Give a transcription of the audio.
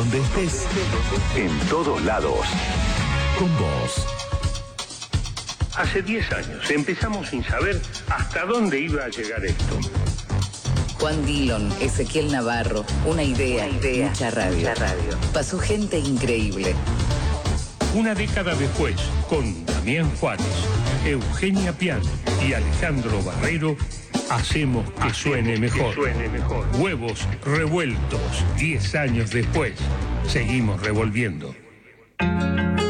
donde estés, en todos lados, con vos. Hace 10 años empezamos sin saber hasta dónde iba a llegar esto. Juan Dillon, Ezequiel Navarro, una idea, mucha radio. Pasó gente increíble. Una década después, con Damián Juárez, Eugenia Piano y Alejandro Barrero, hacemos que suene mejor. Huevos revueltos, 10 años después, seguimos revolviendo.